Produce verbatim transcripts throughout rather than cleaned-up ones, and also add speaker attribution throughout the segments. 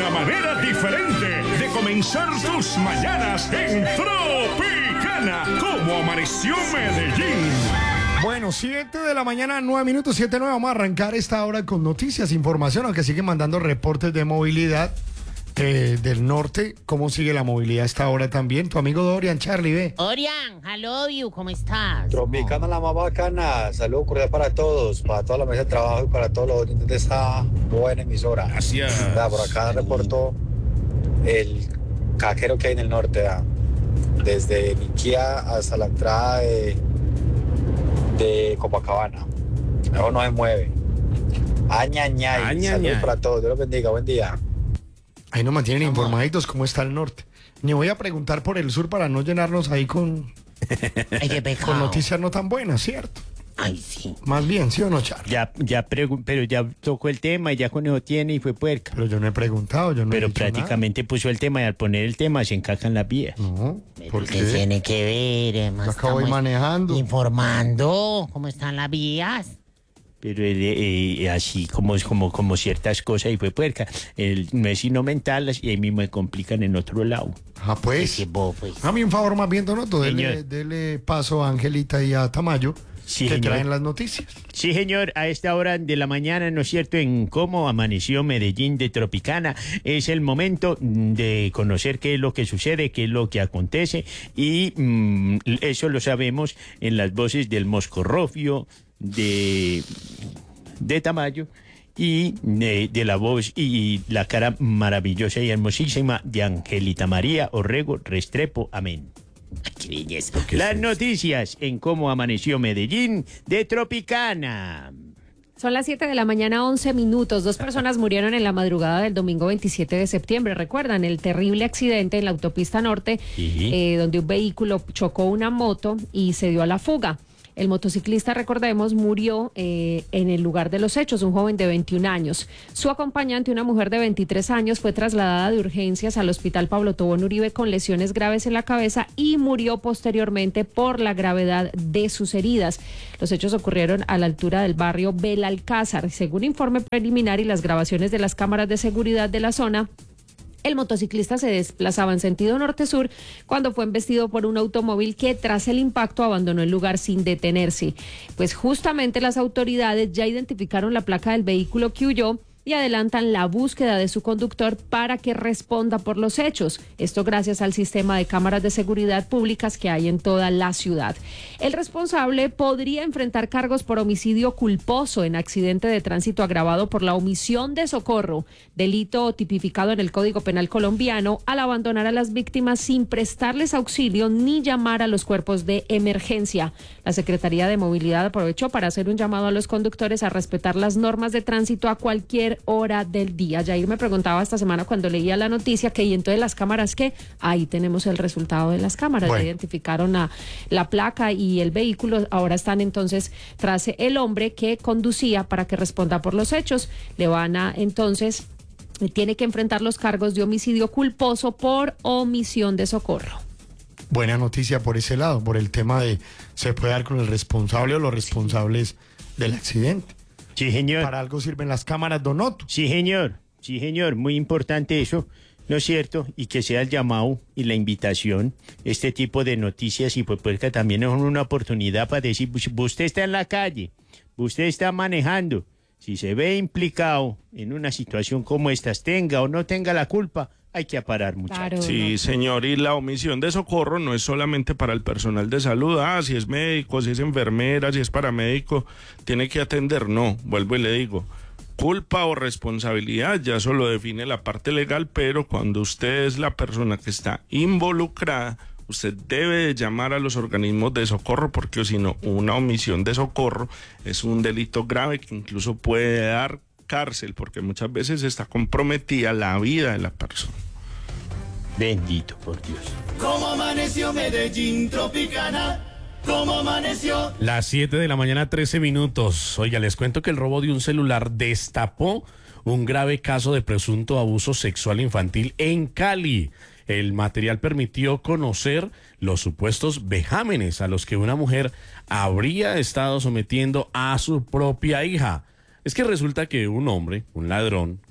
Speaker 1: una manera diferente de comenzar tus mañanas en Tropicana. ¿Cómo amaneció Medellín?
Speaker 2: Bueno, siete de la mañana, nueve minutos, siete nueve. Vamos a arrancar esta hora con noticias, información, aunque siguen mandando reportes de movilidad eh, del norte. ¿Cómo sigue la movilidad a esta hora también? Tu amigo Dorian, Charlie, ve.
Speaker 3: Dorian, hello you, ¿cómo estás?
Speaker 4: Tropicana, la más bacana. Saludos cordial para todos, para toda la mesa de trabajo y para todos los oyentes de esta buena emisora.
Speaker 1: Gracias.
Speaker 4: Da, por acá reporto el caquero que hay en el norte, da. Desde Niquía hasta la entrada de, de Copacabana. Luego no se mueve. Añañay.
Speaker 1: Añañay.
Speaker 4: Saludos para todos. Dios los bendiga. Buen día.
Speaker 2: Ahí nos mantienen informaditos cómo está el norte. Ni voy a preguntar por el sur para no llenarnos ahí con,
Speaker 3: Ay, qué pecado.
Speaker 2: con noticias no tan buenas, ¿cierto?
Speaker 3: Ay, sí.
Speaker 2: Más bien, ¿sí o no, Charlie?
Speaker 5: Ya, ya pregu- pero ya tocó el tema y ya con eso tiene y fue puerca.
Speaker 2: Pero yo no he preguntado, yo no
Speaker 5: Pero
Speaker 2: he dicho
Speaker 5: prácticamente puso el tema y al poner el tema se encajan las vías.
Speaker 2: nada. No, ¿por
Speaker 3: ¿Qué
Speaker 2: qué?
Speaker 3: tiene que ver? Además,
Speaker 2: Yo acabo
Speaker 3: estamos
Speaker 2: manejando.
Speaker 3: informando cómo están las vías.
Speaker 5: Pero eh, eh, así como, como, como ciertas cosas y fue puerca. El, no es sino mental y ahí mismo me complican en otro lado.
Speaker 2: Ah, pues.
Speaker 3: Qué bobo, pues.
Speaker 2: A mí un favor más bien, Donoto, dele,
Speaker 5: Señor.
Speaker 2: dele paso a Angelita y a Tamayo,
Speaker 5: Sí,
Speaker 2: que
Speaker 5: señor.
Speaker 2: traen las noticias.
Speaker 5: Sí, señor, a esta hora de la mañana, ¿no es cierto?, en cómo amaneció Medellín de Tropicana, es el momento de conocer qué es lo que sucede, qué es lo que acontece, y mm, eso lo sabemos en las voces del Moscorrofio, de, de Tamayo, y de, de la voz y la cara maravillosa y hermosísima de Angelita María Orrego Restrepo. Amén.
Speaker 3: Qué belleza.
Speaker 5: Las noticias en cómo amaneció Medellín de Tropicana.
Speaker 6: Son las siete de la mañana, once minutos. Dos personas murieron en la madrugada del domingo veintisiete de septiembre. ¿Recuerdan el terrible accidente en la autopista norte,
Speaker 5: Sí.
Speaker 6: eh, donde un vehículo chocó una moto y se dio a la fuga? El motociclista, recordemos, murió eh, en el lugar de los hechos, un joven de veintiún años. Su acompañante, una mujer de veintitrés años, fue trasladada de urgencias al hospital Pablo Tobón Uribe con lesiones graves en la cabeza y murió posteriormente por la gravedad de sus heridas. Los hechos ocurrieron a la altura del barrio Belalcázar. Según informe preliminar y las grabaciones de las cámaras de seguridad de la zona, el motociclista se desplazaba en sentido norte-sur cuando fue embestido por un automóvil que tras el impacto abandonó el lugar sin detenerse. Pues justamente las autoridades ya identificaron la placa del vehículo que huyó y adelantan la búsqueda de su conductor para que responda por los hechos. Esto gracias al sistema de cámaras de seguridad públicas que hay en toda la ciudad. El responsable podría enfrentar cargos por homicidio culposo en accidente de tránsito agravado por la omisión de socorro, delito tipificado en el Código Penal colombiano al abandonar a las víctimas sin prestarles auxilio ni llamar a los cuerpos de emergencia. La Secretaría de Movilidad aprovechó para hacer un llamado a los conductores a respetar las normas de tránsito a cualquier hora del día. Jair me preguntaba esta semana cuando leía la noticia que y entonces las cámaras, ¿qué? Ahí tenemos el resultado de las cámaras.
Speaker 2: Bueno.
Speaker 6: Ya identificaron a la placa y el vehículo. Ahora están entonces tras el hombre que conducía para que responda por los hechos. Le van a entonces tiene que enfrentar los cargos de homicidio culposo por omisión de socorro.
Speaker 2: Buena noticia por ese lado, por el tema de se puede dar con el responsable o los responsables del accidente.
Speaker 5: Sí, señor.
Speaker 2: Para algo sirven las cámaras, Donoto.
Speaker 5: Sí, señor. Sí, señor. Muy importante eso, ¿no es cierto? Y que sea el llamado y la invitación. Este tipo de noticias y pues, pues que también es una oportunidad para decir, pues, usted está en la calle, usted está manejando. Si se ve implicado en una situación como esta, tenga o no tenga la culpa, hay que parar, muchachos.
Speaker 6: Claro,
Speaker 7: Sí,
Speaker 6: no.
Speaker 7: señor, y la omisión de socorro no es solamente para el personal de salud, ah, si es médico, si es enfermera, si es paramédico, tiene que atender, no, vuelvo y le digo, culpa o responsabilidad, ya eso lo define la parte legal, pero cuando usted es la persona que está involucrada, usted debe de llamar a los organismos de socorro, porque si no, una omisión de socorro es un delito grave que incluso puede dar cárcel, porque muchas veces está comprometida la vida de la persona.
Speaker 5: Bendito por Dios.
Speaker 8: ¿Cómo amaneció Medellín Tropicana? ¿Cómo amaneció?
Speaker 9: Las siete de la mañana, trece minutos. Oiga, les cuento que el robo de un celular destapó un grave caso de presunto abuso sexual infantil en Cali. El material permitió conocer los supuestos vejámenes a los que una mujer habría estado sometiendo a su propia hija. Es que resulta que un hombre, un ladrón,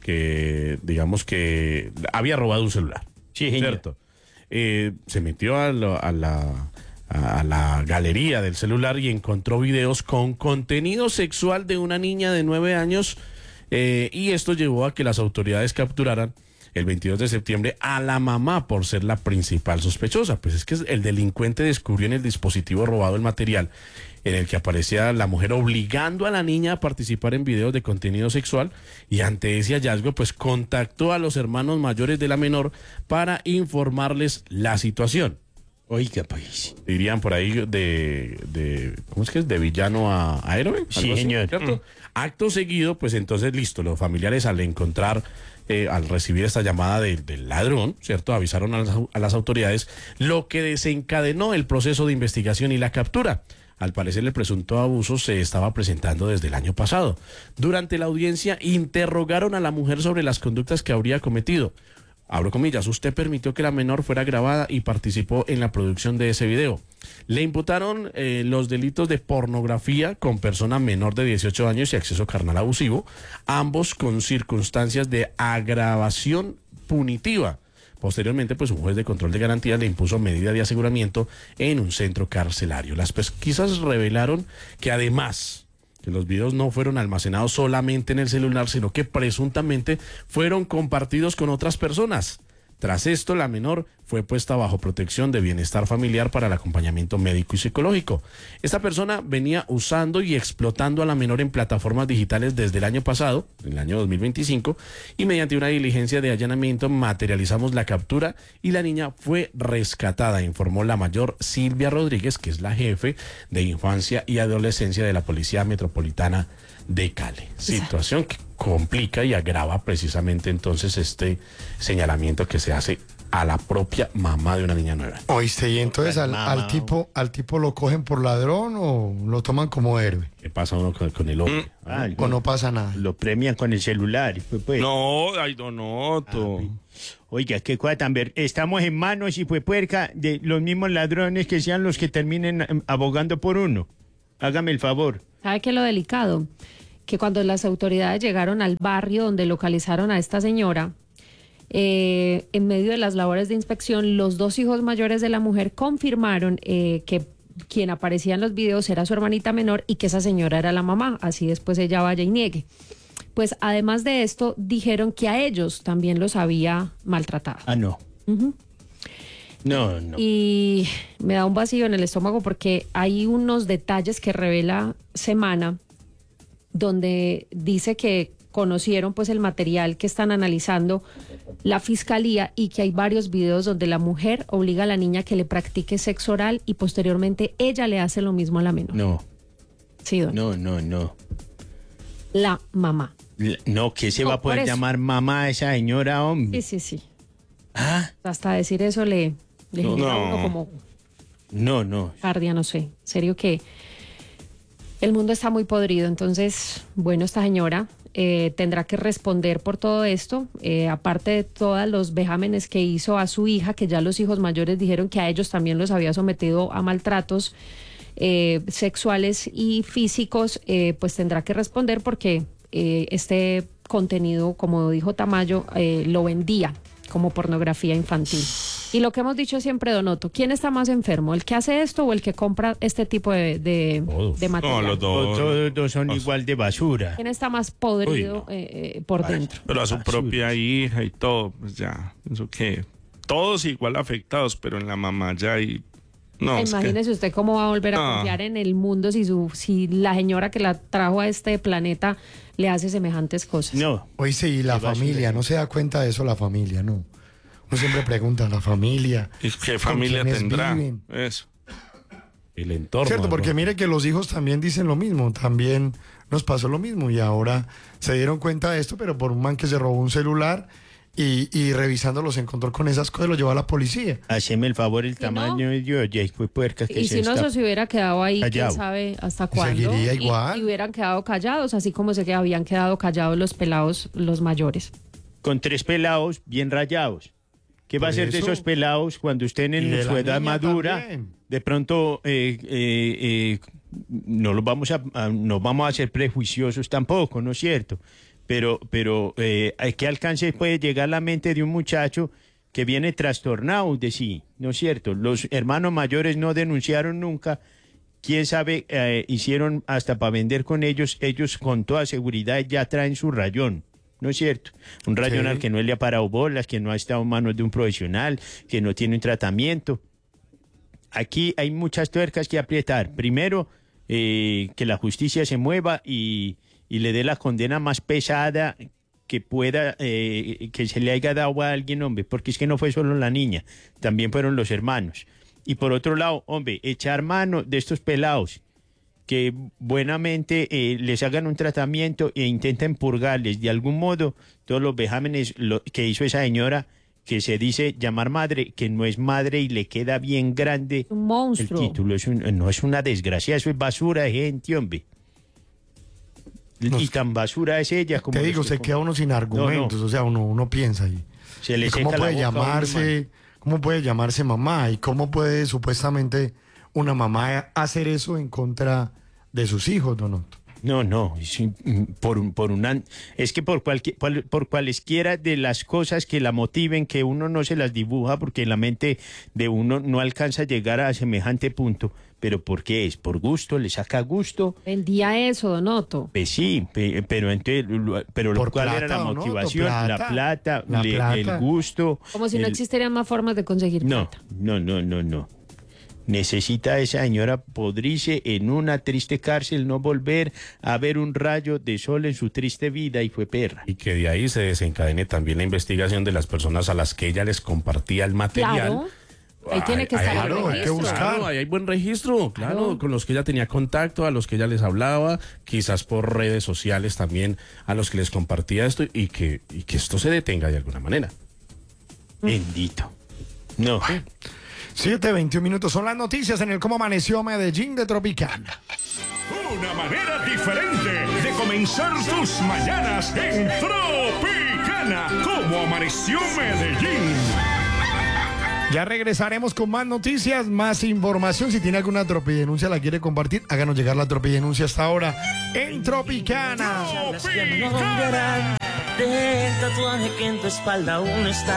Speaker 9: que digamos que había robado un celular.
Speaker 5: Sí, señor.
Speaker 9: ¿Cierto? Eh, se metió a, lo- a la, a la galería del celular y encontró videos con contenido sexual de una niña de nueve años eh, y esto llevó a que las autoridades capturaran el veintidós de septiembre a la mamá por ser la principal sospechosa. Pues es que el delincuente descubrió en el dispositivo robado el material en el que aparecía la mujer obligando a la niña a participar en videos de contenido sexual y ante ese hallazgo pues contactó a los hermanos mayores de la menor para informarles la situación.
Speaker 5: Oiga, pues.
Speaker 9: Dirían por ahí de, de ¿cómo es que es? De villano a, a héroe.
Speaker 5: Sí,
Speaker 9: algo así,
Speaker 5: señor.
Speaker 9: ¿cierto? Mm. Acto seguido, pues entonces listo, los familiares al encontrar, eh, al recibir esta llamada de- del ladrón, ¿cierto? Avisaron a las, a las autoridades, lo que desencadenó el proceso de investigación y la captura. Al parecer el presunto abuso se estaba presentando desde el año pasado. Durante la audiencia interrogaron a la mujer sobre las conductas que habría cometido. Abro comillas, usted permitió que la menor fuera grabada y participó en la producción de ese video. Le imputaron eh, los delitos de pornografía con persona menor de dieciocho años y acceso carnal abusivo, ambos con circunstancias de agravación punitiva. Posteriormente, pues un juez de control de garantías le impuso medida de aseguramiento en un centro carcelario. Las pesquisas revelaron que además que los videos no fueron almacenados solamente en el celular, sino que presuntamente fueron compartidos con otras personas. Tras esto, la menor fue puesta bajo protección de bienestar familiar para el acompañamiento médico y psicológico. Esta persona venía usando y explotando a la menor en plataformas digitales desde el año pasado, en el año dos mil veinticinco, y mediante una diligencia de allanamiento materializamos la captura y la niña fue rescatada, informó la mayor Silvia Rodríguez, que es la jefe de infancia y adolescencia de la Policía Metropolitana de Cali. Situación que complica y agrava precisamente entonces este señalamiento que se hace a la propia mamá de una niña nueva.
Speaker 2: Oíste, y entonces al,
Speaker 5: Mamá.
Speaker 2: al tipo al tipo lo cogen por ladrón o lo toman como héroe
Speaker 9: ¿Qué pasa uno con, con el hombre?
Speaker 5: Ah,
Speaker 2: o no pasa nada.
Speaker 5: lo premian con el celular. Pues, pues.
Speaker 7: No, ay, Donoto.
Speaker 5: Oiga, qué cosa tan ver. Estamos en manos y fue puerca de los mismos ladrones que sean los que terminen em, abogando por uno. Hágame el favor.
Speaker 6: ¿Sabe qué es lo delicado? Que cuando las autoridades llegaron al barrio donde localizaron a esta señora, eh, en medio de las labores de inspección, los dos hijos mayores de la mujer confirmaron eh, que quien aparecía en los videos era su hermanita menor y que esa señora era la mamá. Así después ella vaya y niegue. Pues además de esto, dijeron que a ellos también los había maltratado.
Speaker 5: Ah, no.
Speaker 6: Ujú.
Speaker 5: No, no.
Speaker 6: Y me da un vacío en el estómago porque hay unos detalles que revela Semana donde dice que conocieron pues el material que están analizando la fiscalía y que hay varios videos donde la mujer obliga a la niña que le practique sexo oral y posteriormente ella le hace lo mismo a la menor.
Speaker 5: No,
Speaker 6: Sí, don.
Speaker 5: no, no, no.
Speaker 6: La mamá.
Speaker 5: L- No, que se
Speaker 6: No,
Speaker 5: va a poder
Speaker 6: por eso.
Speaker 5: llamar mamá a esa señora, hombre.
Speaker 6: Sí, sí, sí.
Speaker 5: Ah,
Speaker 6: Hasta decir eso le, le
Speaker 5: No.
Speaker 6: genera a
Speaker 7: No.
Speaker 6: uno como
Speaker 5: no, no.
Speaker 6: cardia, no sé. En serio que el mundo está muy podrido. Entonces, bueno, esta señora eh, tendrá que responder por todo esto, eh, aparte de todos los vejámenes que hizo a su hija, que ya los hijos mayores dijeron que a ellos también los había sometido a maltratos eh, sexuales y físicos, eh, pues tendrá que responder porque eh, este contenido, como dijo Tamayo, eh, lo vendía como pornografía infantil. Y lo que hemos dicho siempre, Donoto, ¿quién está más enfermo? ¿El que hace esto o el que compra este tipo de, de,
Speaker 9: Todos.
Speaker 6: de material?
Speaker 7: No, los
Speaker 5: Todos,
Speaker 7: dos.
Speaker 5: todos dos son igual de basura.
Speaker 6: ¿Quién está más podrido
Speaker 9: Uy, no.
Speaker 6: eh, eh, por dentro?
Speaker 7: Pero a su
Speaker 5: Basura.
Speaker 7: propia hija y todo, pues ya, eso que todos igual afectados, pero en la mamá ya hay... No, es que-
Speaker 6: Imagínese usted cómo va a volver a
Speaker 7: No.
Speaker 6: confiar en el mundo si su si la señora que la trajo a este planeta le hace semejantes cosas.
Speaker 5: No.
Speaker 2: Oíste, y la
Speaker 5: Qué basura,
Speaker 2: familia,
Speaker 5: sí.
Speaker 2: no se da cuenta de eso la familia, no. Uno siempre pregunta, la familia.
Speaker 7: ¿Y qué
Speaker 2: ¿con
Speaker 7: familia
Speaker 2: quiénes
Speaker 7: tendrá?
Speaker 2: viven?
Speaker 7: Eso.
Speaker 9: El entorno.
Speaker 2: Cierto, porque
Speaker 9: ¿no?
Speaker 2: mire que los hijos también dicen lo mismo, también nos pasó lo mismo y ahora se dieron cuenta de esto, pero por un man que se robó un celular y, y revisando los encontró con esas cosas, lo llevó a la policía.
Speaker 5: Haceme el favor, el
Speaker 6: Si no-
Speaker 5: tamaño de yo, ya fue puerca que
Speaker 6: Y
Speaker 5: se
Speaker 6: si no,
Speaker 5: está-
Speaker 6: eso se hubiera quedado ahí,
Speaker 5: Callado.
Speaker 6: quién sabe hasta cuándo.
Speaker 2: Seguiría
Speaker 6: Y-
Speaker 2: igual.
Speaker 6: Y, hubieran quedado callados, así como se que habían quedado callados los pelados, los mayores.
Speaker 5: con tres pelados bien rayados. ¿Qué va a
Speaker 2: Por
Speaker 5: hacer de
Speaker 2: eso.
Speaker 5: esos pelados cuando estén
Speaker 2: Y
Speaker 5: en
Speaker 2: de
Speaker 5: su
Speaker 2: la
Speaker 5: edad
Speaker 2: niña
Speaker 5: madura?
Speaker 2: también.
Speaker 5: De pronto eh, eh, eh, no los vamos a, a- no vamos a ser prejuiciosos tampoco, ¿no es cierto? pero, pero eh, ¿a qué alcance puede llegar la mente de un muchacho que viene trastornado de sí? ¿No es cierto? Los hermanos mayores no denunciaron nunca. Quién sabe, eh, hicieron hasta para vender con ellos. Ellos con toda seguridad ya traen su rayón. ¿No es cierto? Un rayón
Speaker 2: Sí.
Speaker 5: al que no le ha parado bolas, que no ha estado en manos de un profesional, que no tiene un tratamiento. Aquí hay muchas tuercas que aprietar. Primero, eh, que la justicia se mueva y, y le dé la condena más pesada que pueda, eh, que se le haya dado a alguien, hombre, porque es que no fue solo la niña, también fueron los hermanos. Y por otro lado, hombre, echar mano de estos pelados que buenamente eh, les hagan un tratamiento e intenten purgarles de algún modo todos los vejámenes lo, que hizo esa señora que se dice llamar madre, que no es madre y le queda bien grande
Speaker 6: Un monstruo.
Speaker 5: el título. Es un- no es una desgracia, eso es basura de gente, hombre.
Speaker 2: No
Speaker 5: y
Speaker 2: sé.
Speaker 5: tan basura es ella como...
Speaker 2: Te
Speaker 5: los
Speaker 2: digo,
Speaker 5: que
Speaker 2: se
Speaker 5: com-
Speaker 2: queda uno sin argumentos, o sea, uno, uno piensa y,
Speaker 5: Se le
Speaker 2: y cómo
Speaker 5: seca la
Speaker 2: puede
Speaker 5: boca a uno,
Speaker 2: llamarse, cómo puede llamarse mamá y cómo puede supuestamente una mamá hacer eso en contra de sus hijos, Donoto.
Speaker 5: No, no, es un- por, un- por una, es que por, cualquier, por, por cualesquiera de las cosas que la motiven, que uno no se las dibuja porque la mente de uno no alcanza a llegar a semejante punto, pero ¿por qué es? ¿Por gusto? ¿Le saca gusto?
Speaker 6: Vendía eso, Donoto.
Speaker 5: Pues sí, pe- pero entonces, lo- pero
Speaker 2: Por
Speaker 5: ¿cuál era
Speaker 2: plata,
Speaker 5: la
Speaker 2: ¿o no?
Speaker 5: motivación?
Speaker 2: Plata.
Speaker 5: La plata,
Speaker 2: La
Speaker 5: le-
Speaker 2: plata.
Speaker 5: el gusto.
Speaker 6: Como si no
Speaker 5: el-
Speaker 6: existieran más formas de conseguir
Speaker 5: No,
Speaker 6: plata.
Speaker 5: no, no, no, no. Necesita esa señora podrirse en una triste cárcel, no volver a ver un rayo de sol en su triste vida y fue perra.
Speaker 9: Y que de ahí se desencadene también la investigación de las personas a las que ella les compartía el material.
Speaker 6: Claro. Ahí tiene que
Speaker 9: Ay,
Speaker 6: estar
Speaker 2: claro,
Speaker 6: el
Speaker 2: hay que
Speaker 6: registro.
Speaker 2: buscar.
Speaker 9: Claro, ahí hay buen registro, claro,
Speaker 6: Claro.
Speaker 9: con los que ella tenía contacto, a los que ella les hablaba, quizás por redes sociales también, a los que les compartía esto y que, y que esto se detenga de alguna manera.
Speaker 5: Bendito. No.
Speaker 2: siete veintiún minutos son las noticias en el Cómo Amaneció Medellín de Tropicana.
Speaker 1: Una manera diferente de comenzar tus mañanas en Tropicana. Como amaneció Medellín.
Speaker 2: Ya regresaremos con más noticias, más información. Si tiene alguna tropidenuncia, la quiere compartir, háganos llegar la tropidenuncia hasta ahora en Tropicana.
Speaker 1: Tropicana.
Speaker 10: Del tatuaje que en tu espalda aún está.